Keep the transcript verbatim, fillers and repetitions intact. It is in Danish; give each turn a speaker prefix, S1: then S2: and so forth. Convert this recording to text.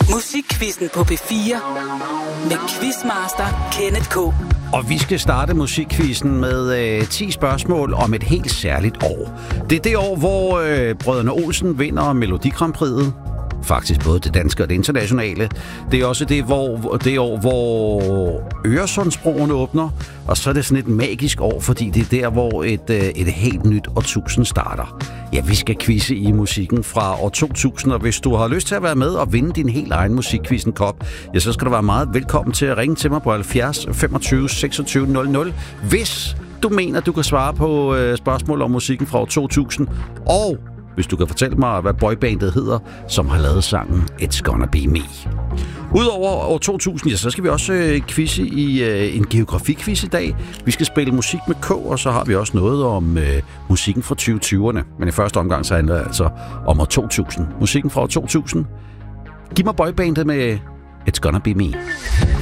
S1: Musikquizzen på P fire med Quizmaster Kenneth K.
S2: Og vi skal starte musikquizzen med øh, ti spørgsmål om et helt særligt år. Det er det år, hvor øh, Brødrene Olsen vinder Melodi Grand Prix'et. Faktisk både det danske og det internationale. Det er også det, hvor, det år, hvor Øresundsbroen åbner. Og så er det sådan et magisk år, fordi det er der, hvor et, et helt nyt årtusind starter. Ja, vi skal quizze i musikken fra år to tusind, og hvis du har lyst til at være med og vinde din helt egen musikquizzen-kop, ja, så skal du være meget velkommen til at ringe til mig på halvfjerds femogtyve seksogtyve nul nul, hvis du mener, du kan svare på øh, spørgsmål om musikken fra år to tusind, og hvis du kan fortælle mig, hvad boybandet hedder, som har lavet sangen It's Gonna Be Me. Udover år to tusind, ja, så skal vi også øh, quizze i øh, en geografiquiz i dag. Vi skal spille musik med K, og så har vi også noget om øh, musikken fra tyve tyverne. Men i første omgang så handler det altså om år to tusind. Musikken fra år to tusind. Giv mig boybandet med It's Gonna Be Me.